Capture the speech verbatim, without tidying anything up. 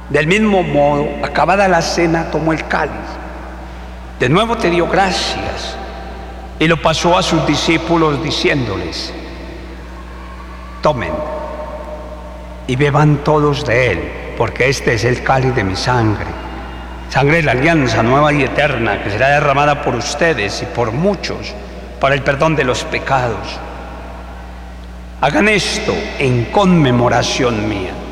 Del mismo modo, acabada la cena, tomó el cáliz. De nuevo te dio gracias y lo pasó a sus discípulos diciéndoles: tomen y beban todos de él, porque este es el cáliz de mi sangre, sangre de la alianza nueva y eterna, que será derramada por ustedes y por muchos para el perdón de los pecados. Hagan esto en conmemoración mía.